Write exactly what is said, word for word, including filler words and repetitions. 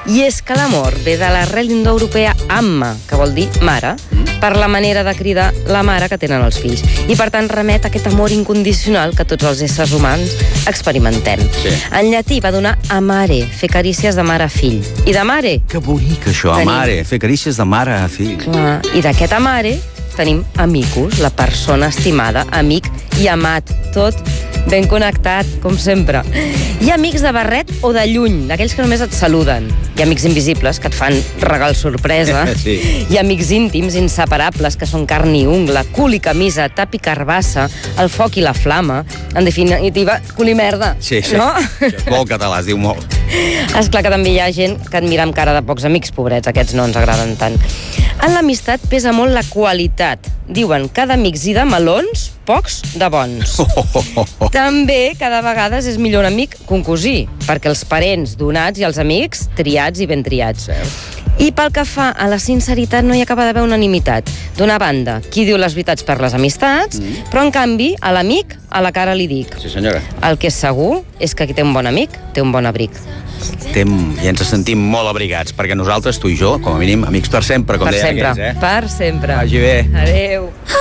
I és que l'amor ve de l'arrel indoeuropea amma, que vol dir mare, per la manera de cridar la mare que tenen els fills. I, per tant, remet a aquest amor incondicional que tots els éssers humans experimentem. Sí. En llatí va donar amare, fer carícies de mare a fill. I de mare... Que bonic, això, Tenim. amare, fer carícies de mare a fill. Clar, i d'aquest amare tenim amicus, la persona estimada, amic i amat, tot ben connectat, com sempre. Hi ha amics de barret o de lluny, d'aquells que només et saluden. Hi ha amics invisibles, que et fan regal sorpresa. Sí. Hi ha amics íntims, inseparables, que són carn i ungla, cul i camisa, tap i carbassa, el foc i la flama. En definitiva, cul i merda. Sí, sí. No? Molt català, es diu molt. Esclar que també hi ha gent que et mira amb cara de pocs amics, pobrets, aquests no ens agraden tant. En l'amistat pesa molt la qualitat. Diuen que d'amics i de melons, pocs de bons. Oh, oh, oh, oh. També, cada vegada és millor un amic que un cosí, perquè els parents donats i els amics triats i ben triats. I pel que fa a la sinceritat no hi acaba d'haver unanimitat. D'una banda, qui diu les veritats per les amistats, mm. però en canvi a l'amic a la cara li dic. Sí, senyora. El que és segur és que qui té un bon amic té un bon abric. Estem, ja ens sentim molt abrigats, perquè nosaltres, tu i jo, com a mínim, amics per sempre, com Per deien sempre, aquells, eh? per sempre. Vagi bé. Adéu.